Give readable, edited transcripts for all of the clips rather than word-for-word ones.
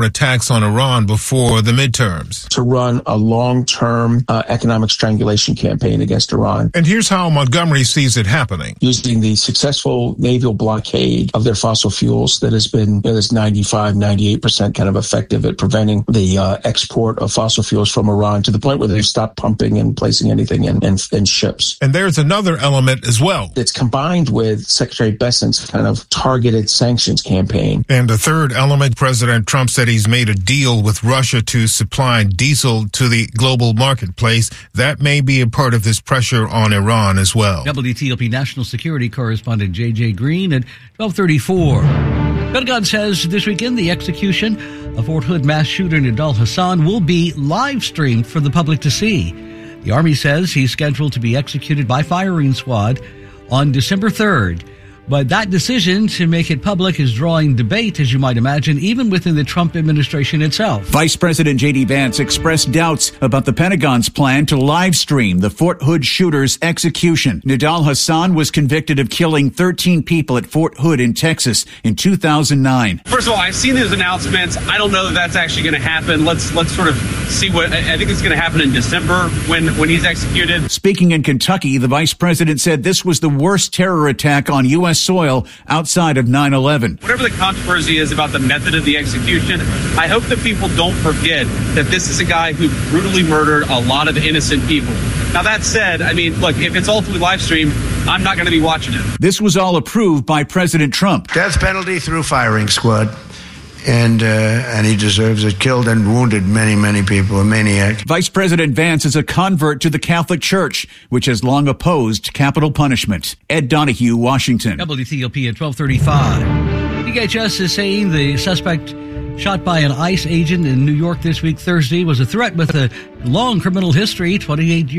attacks on Iran before the midterms. To run a long-term economic strangulation campaign against Iran. And here's how Montgomery sees it happening. Using the successful naval blockade of their fossil fuels that has been, this 95, 98% kind of effective at preventing the export of fossil fuels from Iran to the point where they've stopped pumping and placing anything in ships. And there's another element as well. That's combined with Secretary Bessent's kind of targeted sanctions campaign. And the third element, President Trump said he's made a deal with Russia to supply diesel to the global marketplace. That may be a part of this pressure on Iran as well. WTOP national security correspondent J.J. Green at 12:34. Pentagon says this weekend the execution of Fort Hood mass shooter Nidal Hasan will be live streamed for the public to see. The Army says he's scheduled to be executed by firing squad on December 3rd. But that decision to make it public is drawing debate, as you might imagine, even within the Trump administration itself. Vice President J.D. Vance expressed doubts about the Pentagon's plan to live stream the Fort Hood shooter's execution. Nidal Hasan was convicted of killing 13 people at Fort Hood in Texas in 2009. First of all, I've seen these announcements. I don't know that that's actually going to happen. Let's sort of see what I think it's going to happen in December when he's executed. Speaking in Kentucky, the vice president said this was the worst terror attack on U.S. soil outside of 9/11. Whatever the controversy is about the method of the execution, I hope that people don't forget that this is a guy who brutally murdered a lot of innocent people. Now, that said, I mean, look, if it's ultimately live streamed, I'm not going to be watching it. This was all approved by President Trump. Death penalty through firing squad. And he deserves it. Killed and wounded many people. A maniac. Vice President Vance is a convert to the Catholic Church, which has long opposed capital punishment. Ed Donahue, Washington. WTOP at 12:35. DHS is saying the suspect shot by an ICE agent in New York this week Thursday was a threat with a long criminal history. The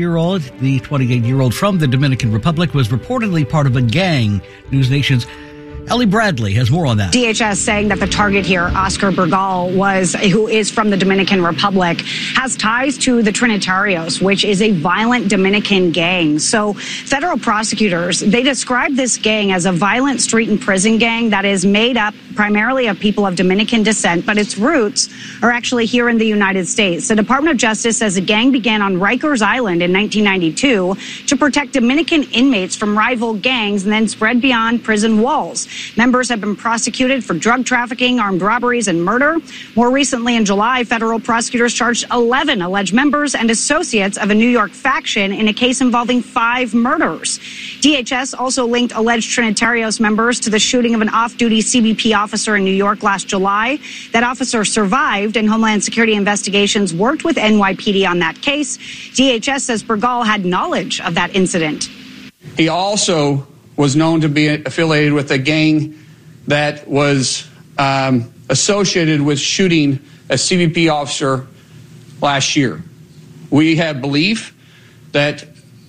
28-year-old from the Dominican Republic was reportedly part of a gang. News Nation's Ellie Bradley has more on that. DHS saying that the target here, Oscar Bergal, who is from the Dominican Republic, has ties to the Trinitarios, which is a violent Dominican gang. So federal prosecutors, they describe this gang as a violent street and prison gang that is made up primarily of people of Dominican descent, but its roots are actually here in the United States. The Department of Justice says the gang began on Rikers Island in 1992 to protect Dominican inmates from rival gangs and then spread beyond prison walls. Members have been prosecuted for drug trafficking, armed robberies, and murder. More recently, in July, federal prosecutors charged 11 alleged members and associates of a New York faction in a case involving 5 murders. DHS also linked alleged Trinitarios members to the shooting of an off-duty CBP officer in New York last July. That officer survived, and Homeland Security Investigations worked with NYPD on that case. DHS says Bergal had knowledge of that incident. He also was known to be affiliated with a gang that was associated with shooting a CBP officer last year. We have belief that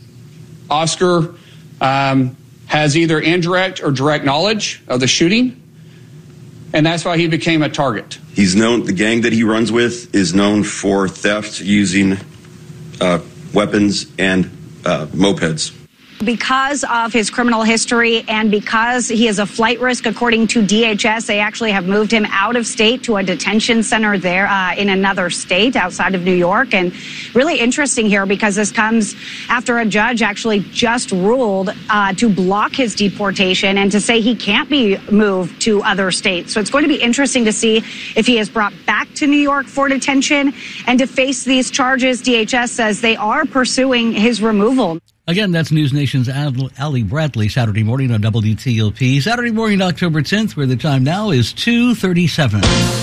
Oscar has either indirect or direct knowledge of the shooting, and that's why he became a target. He's known, the gang that he runs with is known for theft using weapons and mopeds. Because of his criminal history and because he is a flight risk, according to DHS, they actually have moved him out of state to a detention center there in another state outside of New York. And really interesting here because this comes after a judge actually just ruled to block his deportation and to say he can't be moved to other states. So it's going to be interesting to see if he is brought back to New York for detention and to face these charges. DHS says they are pursuing his removal. Again, that's News Nation's Allie Bradley, Saturday morning on WTOP. Saturday morning, October 10th, where the time now is 2:37.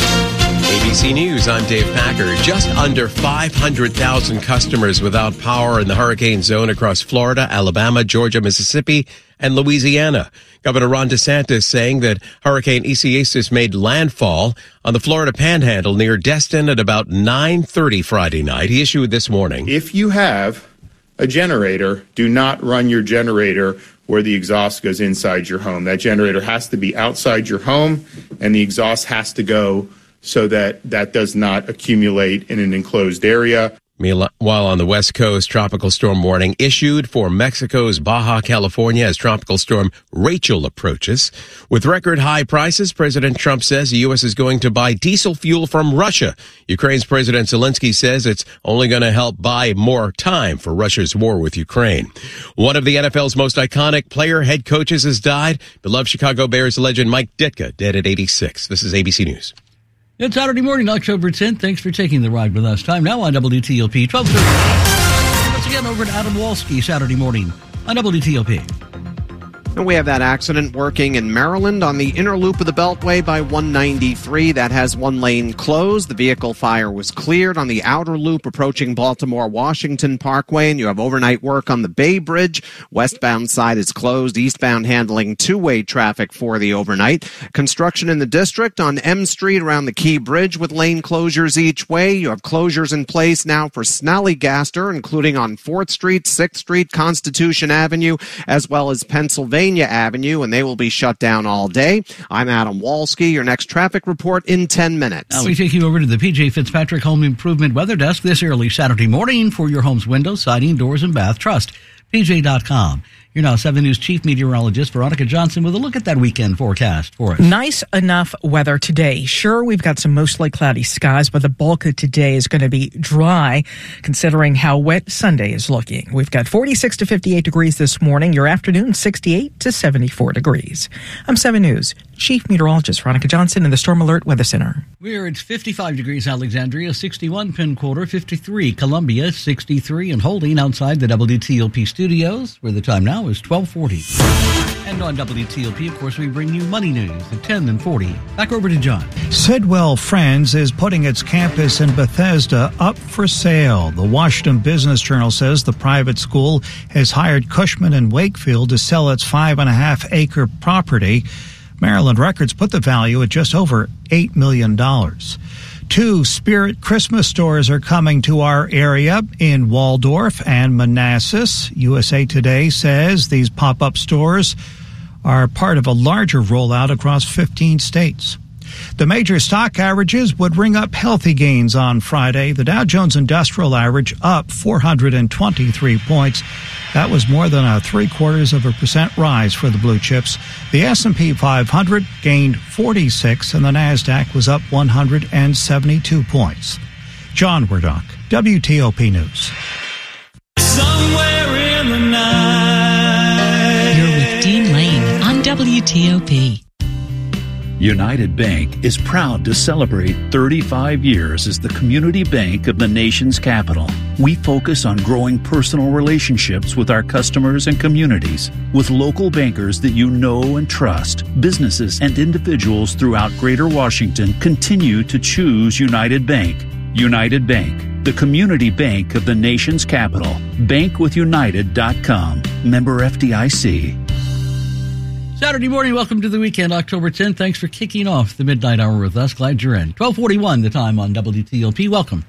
ABC News, I'm Dave Packer. Just under 500,000 customers without power in the hurricane zone across Florida, Alabama, Georgia, Mississippi, and Louisiana. Governor Ron DeSantis saying that Hurricane Isaias made landfall on the Florida Panhandle near Destin at about 9:30 Friday night. He issued this morning. If you have a generator, do not run your generator where the exhaust goes inside your home. That generator has to be outside your home, and the exhaust has to go so that that does not accumulate in an enclosed area. Meanwhile, on the West Coast, tropical storm warning issued for Mexico's Baja California as tropical storm Rachel approaches. With record high prices, President Trump says the U.S. is going to buy diesel fuel from Russia. Ukraine's President Zelensky says it's only going to help buy more time for Russia's war with Ukraine. One of the NFL's most iconic head coaches has died. Beloved Chicago Bears legend Mike Ditka, dead at 86. This is ABC News. It's Saturday morning, October 10th. Thanks for taking the ride with us. Time now on WTOP 12:30. Once again, over to Adam Walski, Saturday morning on WTOP. And we have that accident working in Maryland on the inner loop of the Beltway by 193. That has one lane closed. The vehicle fire was cleared on the outer loop approaching Baltimore-Washington Parkway. And you have overnight work on the Bay Bridge. Westbound side is closed. Eastbound handling two-way traffic for the overnight. Construction in the district on M Street around the Key Bridge with lane closures each way. You have closures in place now for Snallygaster, including on 4th Street, 6th Street, Constitution Avenue, as well as Pennsylvania Avenue, and they will be shut down all day. I'm Adam Walski. Your next traffic report in 10 minutes. Now we take you over to the P.J. Fitzpatrick Home Improvement Weather Desk this early Saturday morning for your home's windows, siding, doors, and bath. Trust PJ.com. You're now 7 News Chief Meteorologist Veronica Johnson with a look at that weekend forecast for us. Nice enough weather today. Sure, we've got some mostly cloudy skies, but the bulk of today is going to be dry, considering how wet Sunday is looking. We've got 46 to 58 degrees this morning. Your afternoon, 68 to 74 degrees. I'm 7 News Chief Meteorologist Veronica Johnson in the Storm Alert Weather Center. We're at 55 degrees Alexandria, 61 Penn Quarter, 53 Columbia, 63 and holding outside the WTOP studios, where the time now is 12:40. And on WTOP, of course, we bring you money news at 10 and 40. Back over to John. Sidwell Friends is putting its campus in Bethesda up for sale. The Washington Business Journal says the private school has hired Cushman & Wakefield to sell its 5.5-acre property. Maryland Records put the value at just over $8 million. 2 Spirit Christmas stores are coming to our area in Waldorf and Manassas. USA Today says these pop-up stores are part of a larger rollout across 15 states. The major stock averages would ring up healthy gains on Friday. The Dow Jones Industrial Average up 423 points. That was more than a 0.75% rise for the blue chips. The S&P 500 gained 46, and the NASDAQ was up 172 points. John Wardock, WTOP News. Somewhere in the night. You're with Dean Lane on WTOP. United Bank is proud to celebrate 35 years as the community bank of the nation's capital. We focus on growing personal relationships with our customers and communities. With local bankers that you know and trust, businesses and individuals throughout Greater Washington continue to choose United Bank. United Bank, the community bank of the nation's capital. Bankwithunited.com. Member FDIC. Saturday morning, welcome to the weekend, October 10th. Thanks for kicking off the midnight hour with us. Glad you're in. 12:41 the time on WTOP. Welcome.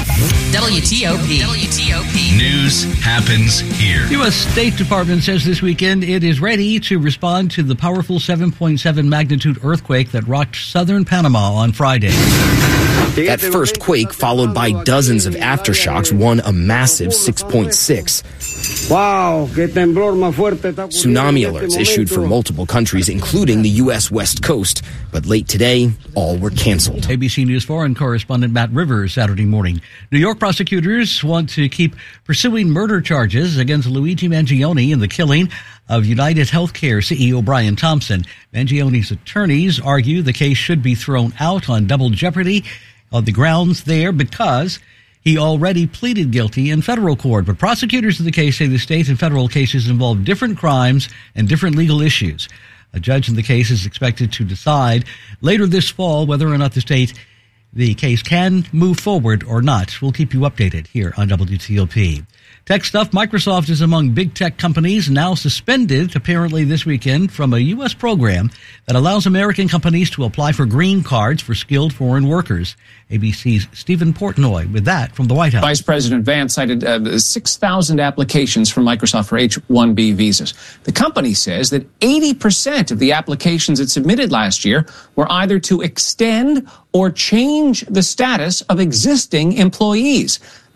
WTOP. News happens here. U.S. State Department says this weekend it is ready to respond to the powerful 7.7 magnitude earthquake that rocked southern Panama on Friday. That first quake, followed by dozens of aftershocks, won a massive 6.6. Wow, que temblor más fuerte. Tsunami alerts issued for multiple countries, including the U.S. West Coast. But late today, all were canceled. ABC News foreign correspondent Matt Rivers, Saturday morning. New York prosecutors want to keep pursuing murder charges against Luigi Mangione in the killing of United Healthcare CEO Brian Thompson. Mangione's attorneys argue the case should be thrown out on double jeopardy on the grounds there because he already pleaded guilty in federal court. But prosecutors in the case say the state and federal cases involve different crimes and different legal issues. A judge in the case is expected to decide later this fall whether or not the case can move forward or not. We'll keep you updated here on WTOP. Tech stuff, Microsoft is among big tech companies now suspended, apparently this weekend, from a U.S. program that allows American companies to apply for green cards for skilled foreign workers. ABC's Stephen Portnoy with that from the White House. Vice President Vance cited 6,000 applications from Microsoft for H-1B visas. The company says that 80% of the applications it submitted last year were either to extend or change the status of existing employees.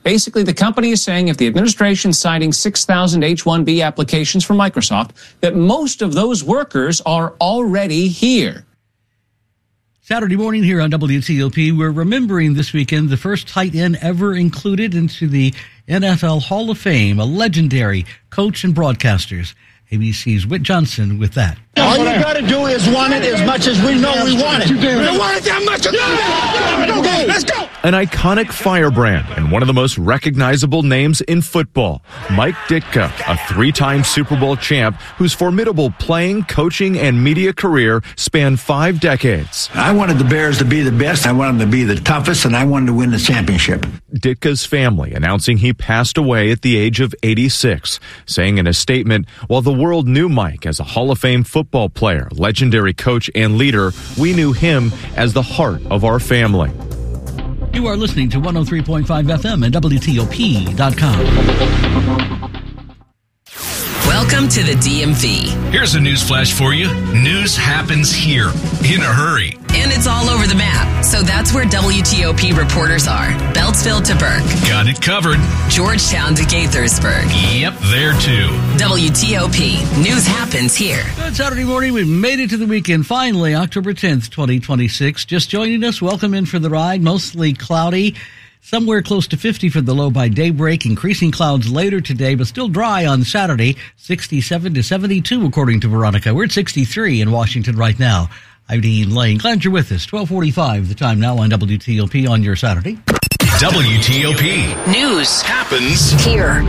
Basically, the company is saying if the administration is citing 6,000 H-1B applications from Microsoft, that most of those workers are already here. Saturday morning here on WTOP, we're remembering this weekend the first tight end ever included into the NFL Hall of Fame, a legendary coach and broadcasters. ABC's Whit Johnson with that. All you got to do is want it as much as we know we want it. We want it that much. Okay, let's go. An iconic firebrand and one of the most recognizable names in football, Mike Ditka, a 3-time Super Bowl champ whose formidable playing, coaching, and media career spanned 5 decades. I wanted the Bears to be the best. I wanted them to be the toughest, and I wanted to win the championship. Ditka's family announcing he passed away at the age of 86, saying in a statement, while the world knew Mike as a Hall of Fame football player, legendary coach, and leader, we knew him as the heart of our family. You are listening to 103.5 FM and WTOP.com. Welcome to the DMV. Here's a news flash for you. News happens here in a hurry. And it's all over the map. So that's where WTOP reporters are. Beltsville to Burke. Got it covered. Georgetown to Gaithersburg. Yep, there too. WTOP. News happens here. Good Saturday morning. We've made it to the weekend. Finally, October 10th, 2026. Just joining us. Welcome in for the ride. Mostly cloudy. Somewhere close to 50 for the low by daybreak. Increasing clouds later today, but still dry on Saturday. 67 to 72, according to Veronica. We're at 63 in Washington right now. I'm Dean Lane. Glad you're with us. 12:45, the time now on WTOP on your Saturday. WTOP. News happens here.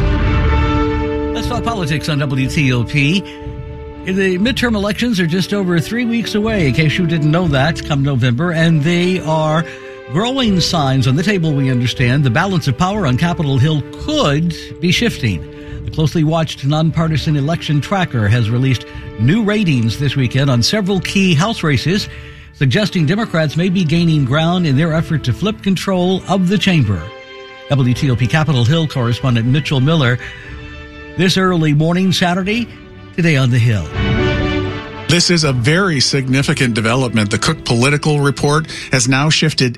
Let's talk politics on WTOP. The midterm elections are just over 3 weeks away, in case you didn't know that, come November, and they are growing signs on the table, we understand. The balance of power on Capitol Hill could be shifting. The closely watched nonpartisan election tracker has released new ratings this weekend on several key House races, suggesting Democrats may be gaining ground in their effort to flip control of the chamber. WTOP Capitol Hill correspondent Mitchell Miller. This early morning Saturday, today on the Hill. This is a very significant development. The Cook Political Report has now shifted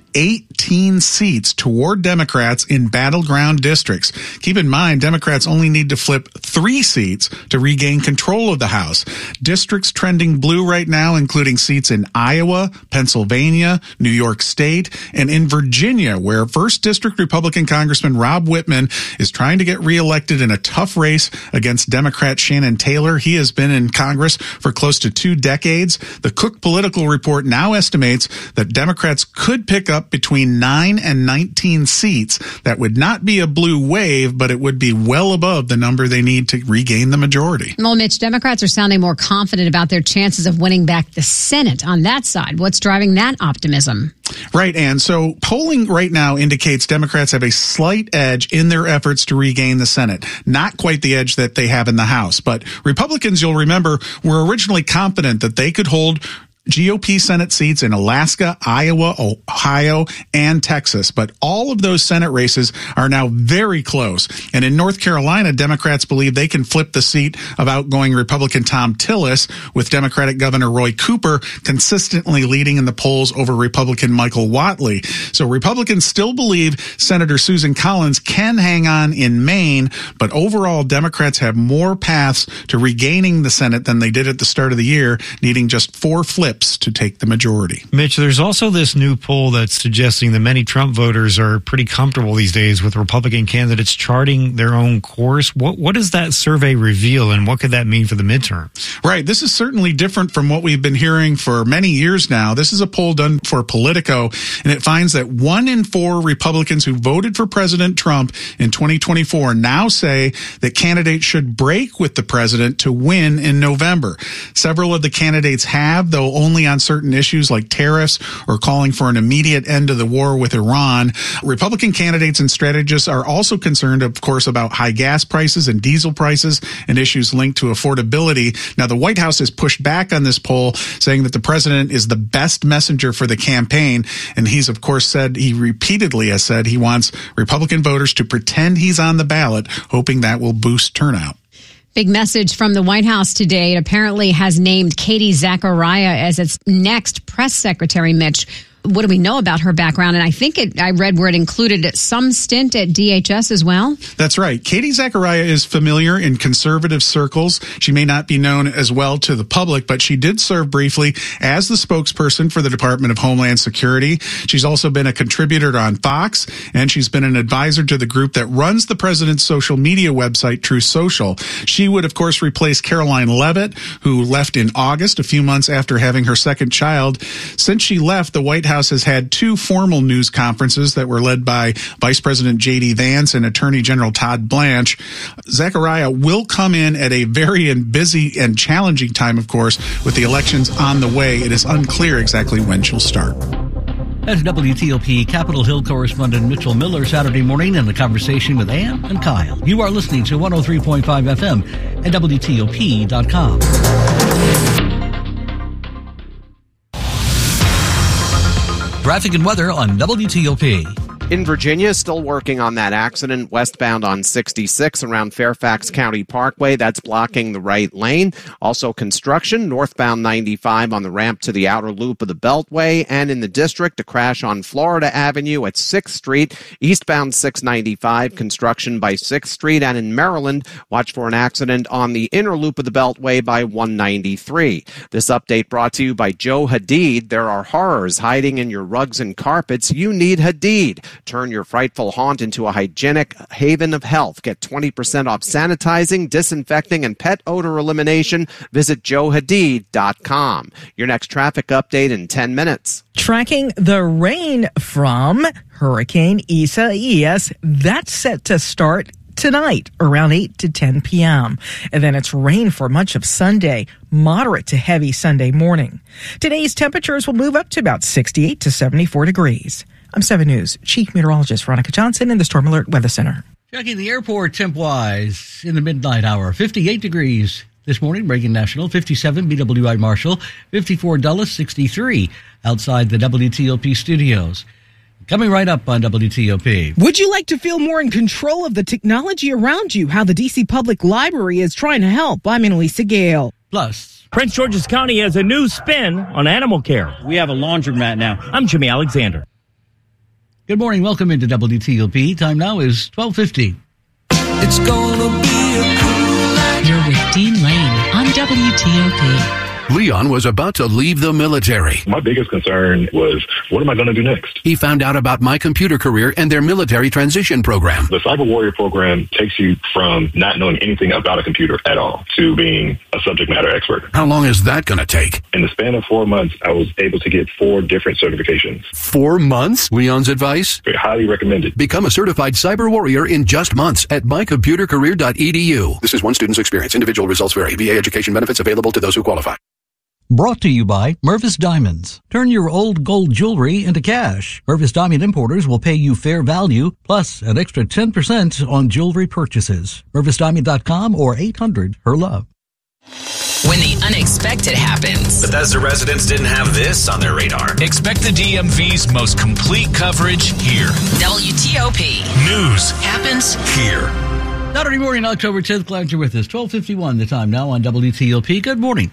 18 seats toward Democrats in battleground districts. Keep in mind, Democrats only need to flip 3 seats to regain control of the House. Districts trending blue right now, including seats in Iowa, Pennsylvania, New York State, and in Virginia, where 1st District Republican Congressman Rob Whitman is trying to get reelected in a tough race against Democrat Shannon Taylor. He has been in Congress for close to 2 decades. The Cook Political Report now estimates that Democrats could pick up between 9 and 19 seats. That would not be a blue wave, but it would be well above the number they need to regain the majority. Well, Mitch, Democrats are sounding more confident about their chances of winning back the Senate on that side. What's driving that optimism? Right, and so polling right now indicates Democrats have a slight edge in their efforts to regain the Senate. Not quite the edge that they have in the House, but Republicans, you'll remember, were originally confident that they could hold GOP Senate seats in Alaska, Iowa, Ohio, and Texas. But all of those Senate races are now very close. And in North Carolina, Democrats believe they can flip the seat of outgoing Republican Tom Tillis, with Democratic Governor Roy Cooper consistently leading in the polls over Republican Michael Whatley. So Republicans still believe Senator Susan Collins can hang on in Maine, but overall Democrats have more paths to regaining the Senate than they did at the start of the year, needing just 4 flips to take the majority. Mitch, there's also this new poll that's suggesting that many Trump voters are pretty comfortable these days with Republican candidates charting their own course. What does that survey reveal, and what could that mean for the midterms? Right. This is certainly different from what we've been hearing for many years now. This is a poll done for Politico, and it finds that 1 in 4 Republicans who voted for President Trump in 2024 now say that candidates should break with the president to win in November. Several of the candidates have, though only on certain issues like tariffs or calling for an immediate end to the war with Iran. Republican candidates and strategists are also concerned, of course, about high gas prices and diesel prices and issues linked to affordability. Now, the White House has pushed back on this poll, saying that the president is the best messenger for the campaign. And he's, of course, he repeatedly has said he wants Republican voters to pretend he's on the ballot, hoping that will boost turnout. Big message from the White House today. It apparently has named Katie Zachariah as its next press secretary, Mitch. what do we know about her background? And I think I read where it included some stint at DHS as well. That's right. Katie Zachariah is familiar in conservative circles. She may not be known as well to the public, but she did serve briefly as the spokesperson for the Department of Homeland Security. She's also been a contributor on Fox, and she's been an advisor to the group that runs the president's social media website, True Social. She would, of course, replace Caroline Leavitt, who left in August, a few months after having her second child. Since she left, the White House has had 2 formal news conferences that were led by Vice President J.D. Vance and Attorney General Todd Blanche. Zachariah will come in at a very busy and challenging time, of course, with the elections on the way. It is unclear exactly when she'll start. That's WTOP Capitol Hill correspondent Mitchell Miller Saturday morning in the conversation with Ann and Kyle. You are listening to 103.5 FM and WTOP.com. Traffic and weather on WTOP. In Virginia, still working on that accident westbound on 66 around Fairfax County Parkway. That's blocking the right lane. Also construction northbound 95 on the ramp to the outer loop of the Beltway. And in the district, a crash on Florida Avenue at 6th Street. Eastbound 695, construction by 6th Street. And in Maryland, watch for an accident on the inner loop of the Beltway by 193. This update brought to you by Joe Hadid. There are horrors hiding in your rugs and carpets. You need Hadid. Turn your frightful haunt into a hygienic haven of health. Get 20% off sanitizing, disinfecting, and pet odor elimination. Visit joehadid.com. Your next traffic update in 10 minutes. Tracking the rain from Hurricane Isaias. That's set to start tonight around 8 to 10 p.m. And then it's rain for much of Sunday, moderate to heavy Sunday morning. Today's temperatures will move up to about 68 to 74 degrees. I'm 7 News Chief Meteorologist Veronica Johnson in the Storm Alert Weather Center. Checking the airport temp-wise in the midnight hour. 58 degrees this morning, Reagan National. 57 BWI Marshall. 54 Dulles. 63 outside the WTOP studios. Coming right up on WTOP. Would you like to feel more in control of the technology around you? How the D.C. Public Library is trying to help. I'm Annalisa Gale. Plus, Prince George's County has a new spin on animal care. We have a laundromat now. I'm Jimmy Alexander. Good morning. Welcome into WTOP. Time now is 12:50. It's gonna be a cool night. You're with Dean Lane on WTOP. Leon was about to leave the military. My biggest concern was, what am I going to do next? He found out about My Computer Career and their military transition program. The Cyber Warrior program takes you from not knowing anything about a computer at all to being a subject matter expert. How long is that going to take? In the span of 4 months, I was able to get 4 different certifications. 4 months? Leon's advice? Highly recommended. Become a certified cyber warrior in just months at mycomputercareer.edu. This is one student's experience. Individual results vary. VA education benefits available to those who qualify. Brought to you by Mervis Diamonds. Turn your old gold jewelry into cash. Mervis Diamond Importers will pay you fair value plus an extra 10% on jewelry purchases. MervisDiamond.com or 800-HER-LOVE. When the unexpected happens. Bethesda residents didn't have this on their radar. Expect the DMV's most complete coverage here. WTOP. News happens here. Saturday morning, October 10th. Glad you're with us. 12:51 the time now on WTOP. Good morning.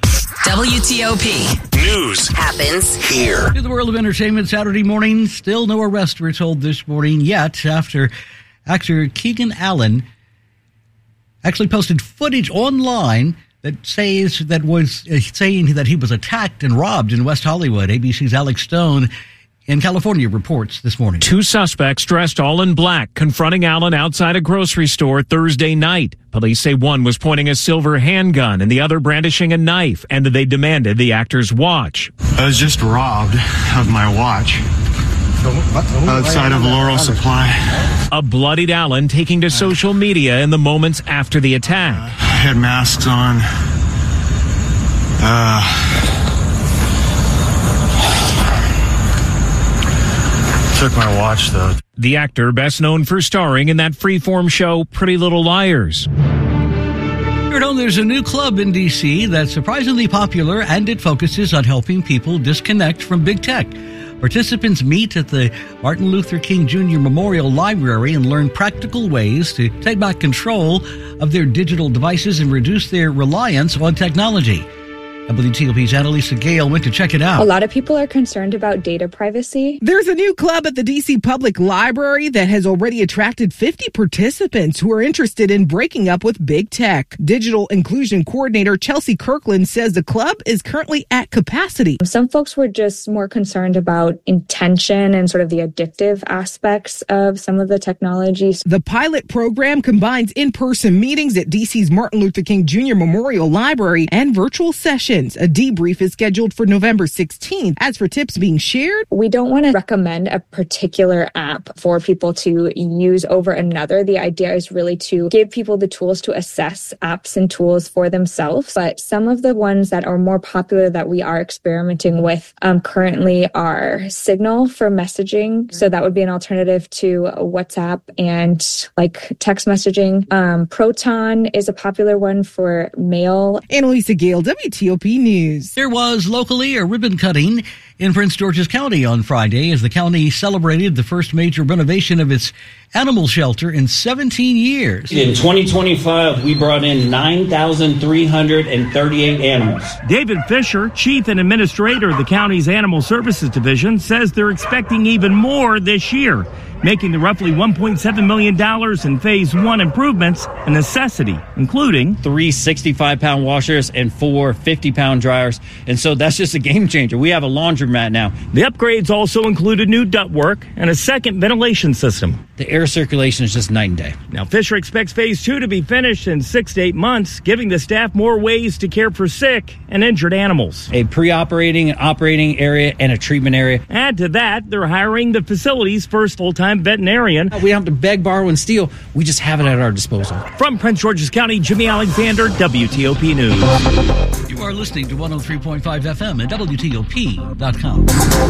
WTOP. News happens here. To the world of entertainment Saturday morning. Still no arrest, we're told this morning yet, after actor Keegan Allen actually posted footage online that was saying that he was attacked and robbed in West Hollywood. ABC's Alex Stone in California reports this morning. 2 suspects dressed all in black confronting Allen outside a grocery store Thursday night. Police say one was pointing a silver handgun and the other brandishing a knife, and that they demanded the actor's watch. I was just robbed of my watch outside of Laurel Supply. A bloodied Allen taking to social media in the moments after the attack. I had masks on. Took my watch, though. The actor, best known for starring in that Freeform show Pretty Little Liars. You know, there's a new club in D.C. that's surprisingly popular, and it focuses on helping people disconnect from big tech. Participants meet at the Martin Luther King Jr. Memorial Library and learn practical ways to take back control of their digital devices and reduce their reliance on technology. WTOP's Annalisa Gale went to check it out. A lot of people are concerned about data privacy. There's a new club at the D.C. Public Library that has already attracted 50 participants who are interested in breaking up with big tech. Digital Inclusion Coordinator Chelsea Kirkland says the club is currently at capacity. Some folks were just more concerned about intention and sort of the addictive aspects of some of the technologies. The pilot program combines in-person meetings at D.C.'s Martin Luther King Jr. Memorial Library and virtual sessions. A debrief is scheduled for November 16th. As for tips being shared, we don't want to recommend a particular app for people to use over another. The idea is really to give people the tools to assess apps and tools for themselves. But some of the ones that are more popular that we are experimenting with currently are Signal for messaging. So that would be an alternative to WhatsApp and like text messaging. Proton is a popular one for mail. Annalisa Gale, WTOP News. There was locally a ribbon cutting in Prince George's County on Friday as the county celebrated the first major renovation of its animal shelter in 17 years. In 2025, we brought in 9,338 animals. David Fisher, chief and administrator of the county's Animal Services Division, says they're expecting even more this year, making the roughly $1.7 million in Phase 1 improvements a necessity, including 3 65-pound washers and 4 50-pound dryers. And so that's just a game changer. We have a laundromat now. The upgrades also included new ductwork and a second ventilation system. The air circulation is just night and day. Now, Fisher expects Phase 2 to be finished in 6 to 8 months, giving the staff more ways to care for sick and injured animals. A pre-operating and operating area and a treatment area. Add to that, they're hiring the facility's first full-time veterinarian. We don't have to beg, borrow, and steal. We just have it at our disposal. From Prince George's County, Jimmy Alexander, WTOP News. You are listening to 103.5 FM at WTOP.com.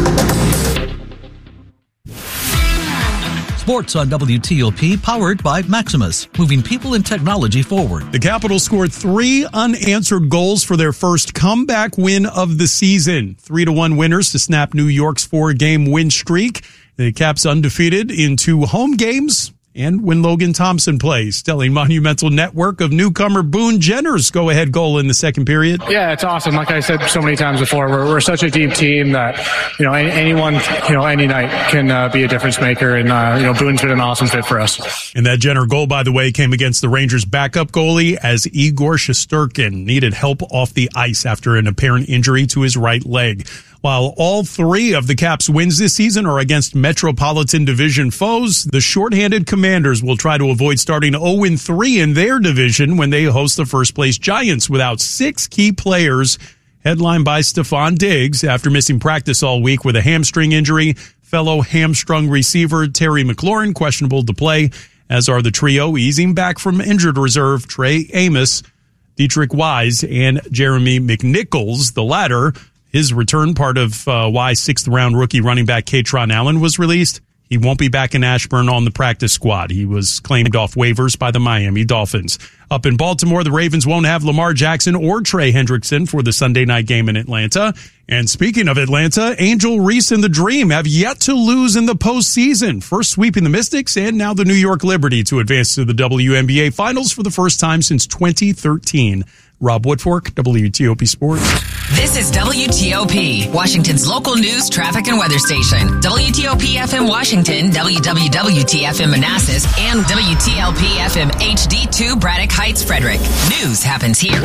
Sports on WTOP, powered by Maximus, moving people and technology forward. The Capitals scored 3 unanswered goals for their first comeback win of the season. 3-1 winners to snap New York's 4-game win streak. The Caps undefeated in 2 home games. And when Logan Thompson plays, telling Monumental Network of newcomer Boone Jenner's go-ahead goal in the second period. Yeah, it's awesome. Like I said so many times before, we're such a deep team that, anyone, any night can be a difference maker. And, Boone's been an awesome fit for us. And that Jenner goal, by the way, came against the Rangers' backup goalie as Igor Shesterkin needed help off the ice after an apparent injury to his right leg. While all 3 of the Caps' wins this season are against Metropolitan Division foes, the shorthanded Commanders will try to avoid starting 0-3 in their division when they host the first-place Giants without 6 key players, headlined by Stephon Diggs after missing practice all week with a hamstring injury. Fellow hamstrung receiver Terry McLaurin questionable to play, as are the trio easing back from injured reserve Trey Amos, Dietrich Wise, and Jeremy McNichols, the latter. His return, part of why 6th-round rookie running back Katron Allen was released. He won't be back in Ashburn on the practice squad. He was claimed off waivers by the Miami Dolphins. Up in Baltimore, the Ravens won't have Lamar Jackson or Trey Hendrickson for the Sunday night game in Atlanta. And speaking of Atlanta, Angel Reese and the Dream have yet to lose in the postseason, first sweeping the Mystics and now the New York Liberty to advance to the WNBA Finals for the first time since 2013. Rob Woodfork, WTOP Sports. This is WTOP, Washington's local news, traffic, and weather station. WTOP FM Washington, WWWT-FM Manassas, and WTLP FM HD2 Braddock Heights, Frederick. News happens here.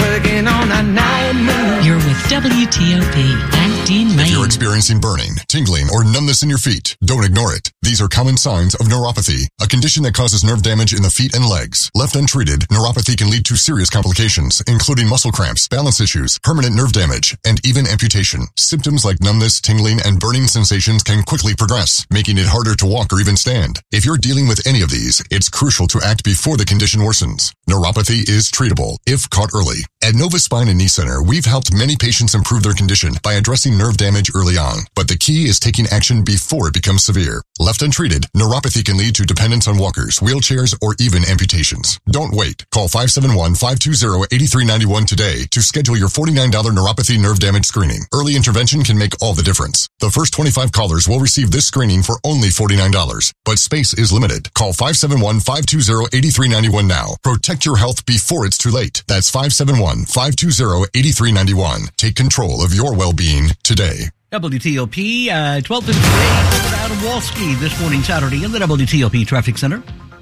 You're with WTOP. I'm Dean Lane. If you're experiencing burning, tingling, or numbness in your feet, don't ignore it. These are common signs of neuropathy, a condition that causes nerve damage in the feet and legs. Left untreated, neuropathy can lead to serious complications, including muscle cramps, balance issues, permanent nerve damage, and even amputation. Symptoms like numbness, tingling, and burning sensations can quickly progress, making it harder to walk or even stand. If you're dealing with any of these, it's crucial to act before the condition worsens. Neuropathy is treatable if caught early. At Nova Spine and Knee Center, we've helped many patients improve their condition by addressing nerve damage early on. But the key is taking action before it becomes severe. Left untreated, neuropathy can lead to dependence on walkers, wheelchairs, or even amputations. Don't wait. Call 571-520-8391 today to schedule your $49 neuropathy nerve damage screening. Early intervention can make all the difference. The first 25 callers will receive this screening for only $49, but space is limited. Call 571-520-8391 now. Protect your health before it's too late. That's 571-520-8391. Take control of your well-being today. WTOP, 12:58. Adam Walski this morning, Saturday, in the WTOP Traffic Center.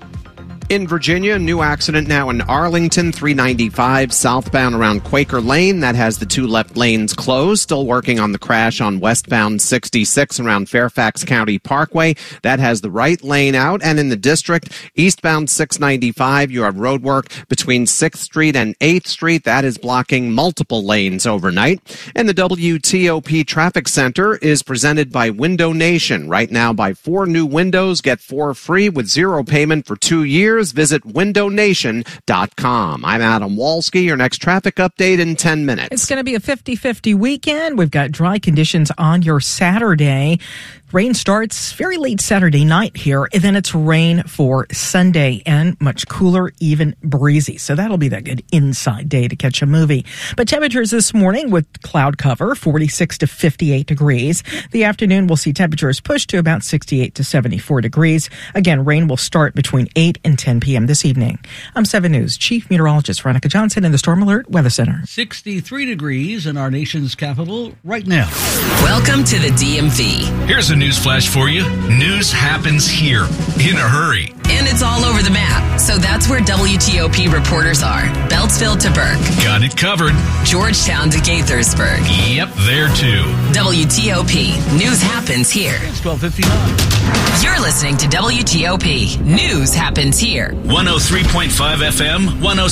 In Virginia, new accident now in Arlington, 395 southbound around Quaker Lane. That has the two left lanes closed. Still working on the crash on westbound 66 around Fairfax County Parkway. That has the right lane out. And in the district, eastbound 695, you have road work between 6th Street and 8th Street. That is blocking multiple lanes overnight. And the WTOP Traffic Center is presented by Window Nation. Right now, buy 4 new windows, get 4 free with 0 payment for 2 years. Visit windownation.com. I'm Adam Walski. Your next traffic update in 10 minutes. It's going to be a 50-50 weekend. We've got dry conditions on your Saturday. Rain starts very late Saturday night here, and then it's rain for Sunday and much cooler, even breezy. So that'll be that good inside day to catch a movie. But temperatures this morning with cloud cover, 46 to 58 degrees. The afternoon, we'll see temperatures push to about 68 to 74 degrees. Again, rain will start between 8 and 10 p.m. this evening. I'm 7 News Chief Meteorologist Veronica Johnson in the Storm Alert Weather Center. 63 degrees in our nation's capital right now. Welcome to the DMV. Here's a news flash for you. News happens here in a hurry. And it's all over the map. So that's where WTOP reporters are. Beltsville to Burke. Got it covered. Georgetown to Gaithersburg. Yep, there too. WTOP. News happens here. It's 12:59. You're listening to WTOP. News happens here. 103.5 FM,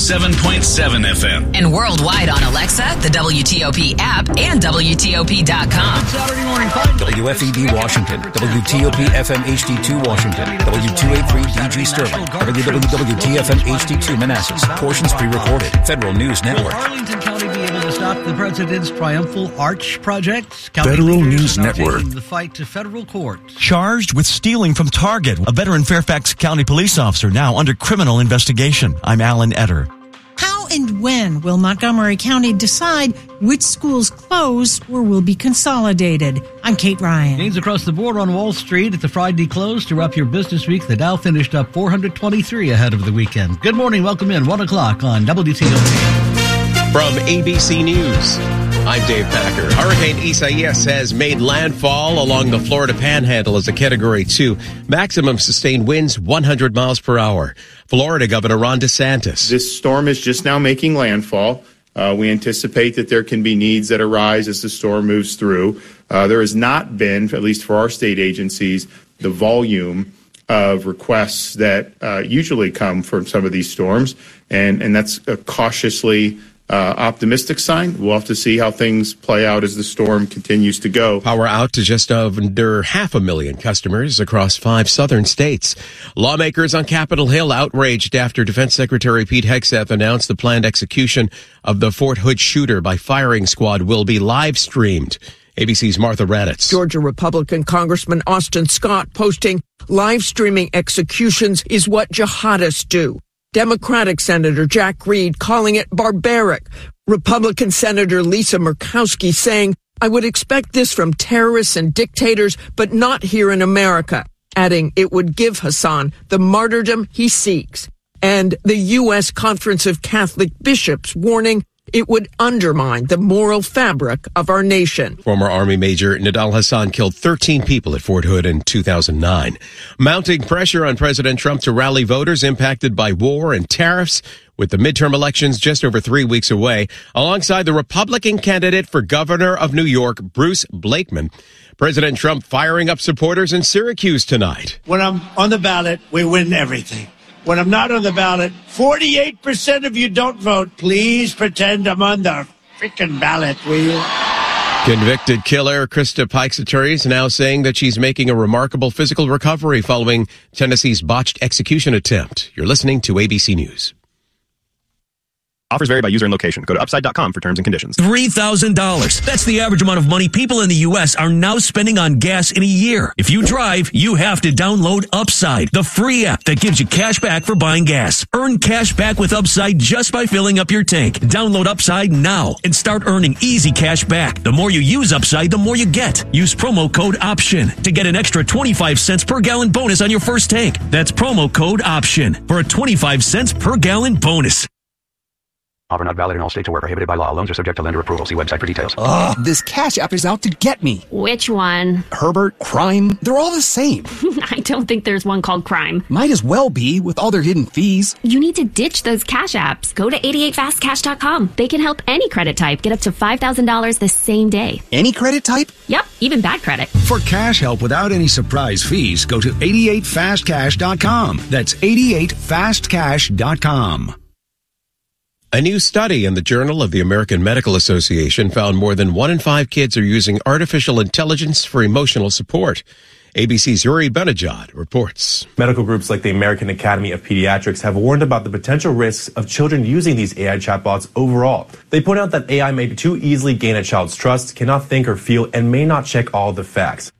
107.7 FM. And worldwide on Alexa, the WTOP app, and WTOP.com. Saturday morning fun. WFED Washington, WTOP FM HD2 Washington, W283 DG Sterling, WWWTFM HD2 Manassas. Portions pre-recorded. Federal News Network. Will Arlington County be able to stop the president's triumphal arch project? County Federal News Network. Taking the fight to federal court. Charged with stealing from Target, a veteran Fairfax County police officer now under criminal investigation. I'm Alan Etter. How and when will Montgomery County decide which schools close or will be consolidated? I'm Kate Ryan. Gains across the board on Wall Street at the Friday close to wrap your business week. The Dow finished up 423 ahead of the weekend. Good morning. Welcome in. 1 o'clock on WTOP. From ABC News, I'm Dave Packer. Hurricane Isaias has made landfall along the Florida Panhandle as a Category 2. Maximum sustained winds 100 miles per hour. Florida Governor Ron DeSantis. This storm is just now making landfall. We anticipate that there can be needs that arise as the storm moves through. There has not been, at least for our state agencies, the volume of requests that usually come from some of these storms, and that's a cautiously optimistic sign. We'll have to see how things play out as the storm continues to go. Power out to just under 500,000 customers across 5 southern states. Lawmakers on Capitol Hill outraged after Defense Secretary Pete Hegseth announced the planned execution of the Fort Hood shooter by firing squad will be live streamed. ABC's Martha Raddatz. Georgia Republican Congressman Austin Scott posting, live streaming executions is what jihadists do. Democratic Senator Jack Reed calling it barbaric. Republican Senator Lisa Murkowski saying, I would expect this from terrorists and dictators, but not here in America, adding it would give Hassan the martyrdom he seeks. And the U.S. Conference of Catholic Bishops warning it would undermine the moral fabric of our nation. Former Army Major Nidal Hassan killed 13 people at Fort Hood in 2009. Mounting pressure on President Trump to rally voters impacted by war and tariffs, with the midterm elections just over 3 weeks away, alongside the Republican candidate for governor of New York, Bruce Blakeman. President Trump firing up supporters in Syracuse tonight. When I'm on the ballot, we win everything. When I'm not on the ballot, 48% of you don't vote. Please pretend I'm on the freaking ballot, will you? Convicted killer Krista Pike's attorneys now saying that she's making a remarkable physical recovery following Tennessee's botched execution attempt. You're listening to ABC News. Offers vary by user and location. Go to upside.com for terms and conditions. $3,000. That's the average amount of money people in the U.S. are now spending on gas in a year. If you drive, you have to download Upside, the free app that gives you cash back for buying gas. Earn cash back with Upside just by filling up your tank. Download Upside now and start earning easy cash back. The more you use Upside, the more you get. Use promo code OPTION to get an extra 25 cents per gallon bonus on your first tank. That's promo code OPTION for a 25 cents per gallon bonus. Offer not valid in all states or where prohibited by law. Loans are subject to lender approval. See website for details. Ugh, this Cash App is out to get me. Which one? Herbert, Crime, they're all the same. I don't think there's one called Crime. Might as well be with all their hidden fees. You need to ditch those Cash Apps. Go to 88fastcash.com. They can help any credit type get up to $5,000 the same day. Any credit type? Yep, even bad credit. For cash help without any surprise fees, go to 88fastcash.com. That's 88fastcash.com. A new study in the Journal of the American Medical Association found more than 1 in 5 kids are using artificial intelligence for emotional support. ABC's Yuri Benajad reports. Medical groups like the American Academy of Pediatrics have warned about the potential risks of children using these AI chatbots overall. They point out that AI may too easily gain a child's trust, cannot think or feel, and may not check all the facts.